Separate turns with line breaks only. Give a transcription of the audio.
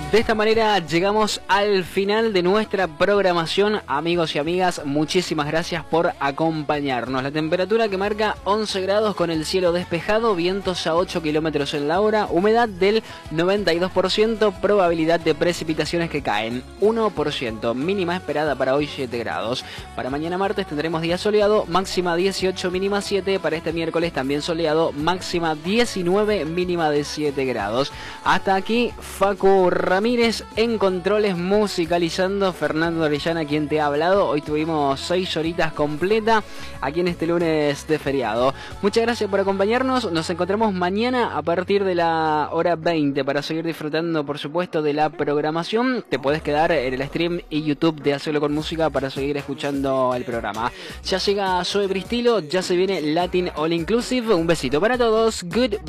De esta manera llegamos al final de nuestra programación, amigos y amigas, muchísimas gracias por acompañarnos. La temperatura que marca 11 grados con el cielo despejado, vientos a 8 kilómetros en la hora, humedad del 92%, probabilidad de precipitaciones que caen 1%, mínima esperada para hoy 7 grados. Para mañana martes tendremos día soleado, máxima 18, mínima 7, para este miércoles también soleado, máxima 19, mínima de 7 grados. Hasta aquí Facu Ramírez en controles, musicalizando. Fernando Orellana quien te ha hablado. Hoy tuvimos 6 horitas completas aquí en este lunes de feriado. Muchas gracias por acompañarnos. Nos encontramos mañana a partir de la hora 20 para seguir disfrutando, por supuesto, de la programación. Te puedes quedar en el stream y YouTube de Hacelo con Música para seguir escuchando el programa. Ya llega Zoe Bristilo, ya se viene Latin All Inclusive. Un besito para todos. Good.